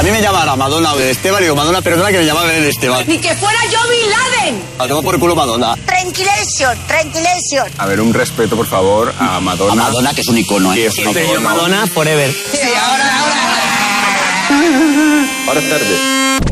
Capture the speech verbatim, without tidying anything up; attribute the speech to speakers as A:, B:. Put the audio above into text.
A: A mí me llamará Madonna o Esteban, y digo, Madonna, perdona que me llamaba Belén Esteban.
B: Ni que fuera yo Bin Laden.
A: La tengo por el culo Madonna.
C: Tranquilation, tranquilation.
D: A ver, un respeto, por favor, a Madonna.
A: A Madonna, que es un icono, ¿eh?
D: Es un icono.
E: Madonna forever.
A: Sí, ahora, ahora.
D: Ahora es tarde.